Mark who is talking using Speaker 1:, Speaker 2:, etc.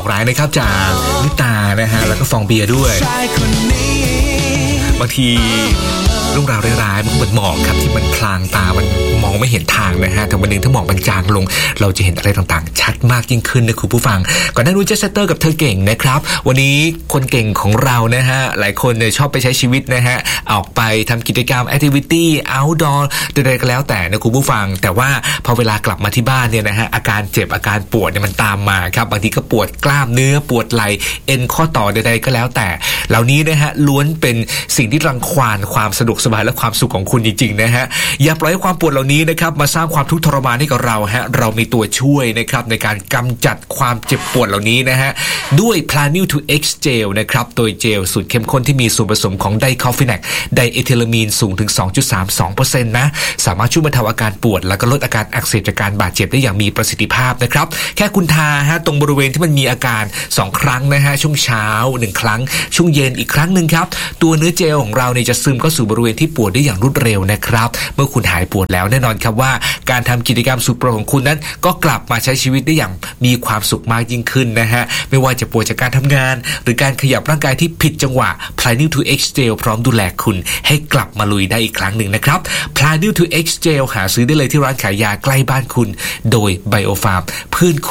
Speaker 1: ร้ายนะครับจากนิตานะฮะแล้วก็ฟองเบียร์ด้วยบางทีเรื่องราวร้ายๆมันเหมือนหมอกครับที่มันพลางตามันมองไม่เห็นทางนะฮะแต่วันหนึ่งถ้าหมอกมันจางลงเราจะเห็นอะไรต่างๆชัดมากยิ่งขึ้นนะคุณผู้ฟังก่อนหน้านู้นเจสเตอร์กับเธอเก่งนะครับวันนี้คนเก่งของเรานะฮะหลายคนเนี่ยชอบไปใช้ชีวิตนะฮะออกไปทำกิจกรรม activity outdoor ใดๆก็แล้วแต่นะคุณผู้ฟังแต่ว่าพอเวลากลับมาที่บ้านเนี่ยนะฮะอาการเจ็บอาการปวดเนี่ยมันตามมาครับบางทีก็ปวดกล้ามเนื้อปวดไหล่เอ็นข้อต่อใดๆก็แล้วแต่เหล่านี้นะฮะล้วนเป็นสิ่งที่รังควานความสะดวกสบายและความสุขของคุณจริงๆนะฮะอย่าปล่อยให้ความปวดเหล่านี้นะครับมาสร้างความทุกข์ทรมานให้กับเราฮะเรามีตัวช่วยนะครับในการกำจัดความเจ็บปวดเหล่านี้นะฮะด้วย Planew 2X Gel นะครับโดยเจลสูตรเข้มข้นที่มีส่วนผสมของไดคอฟฟิแนกไดเอทิลามีนสูงถึง 2.32% นะสามารถช่วยบรรเทาอาการปวดแล้วก็ลดอาการอักเสบจากการบาดเจ็บได้อย่างมีประสิทธิภาพนะครับแค่คุณทาฮะตรงบริเวณที่มันมีอาการ2ครั้งนะฮะช่วงเช้า1ครั้งช่วงเย็นอีกครั้งนึงครับตัวเนื้อเจลของเราเนี่ยจะซึมเข้าสู่บริเวณที่ปวดได้อย่างรวดเร็วนะครับเมื่อคุณหายปวดแล้วแน่นอนครับว่าการทำกิจกรรมสุดโปรดของคุณนั้นก็กลับมาใช้ชีวิตได้อย่างมีความสุขมากยิ่งขึ้นนะฮะไม่ว่าจะปวดจากการทำงานหรือการขยับร่างกายที่ผิดจังหวะ Planew 2X Gel พร้อมดูแลคุณให้กลับมาลุยได้อีกครั้งหนึ่งนะครับ Planew 2X Gel หาซื้อได้เลยที่ร้านขายยาใกล้บ้านคุณโดย Biofarm พืช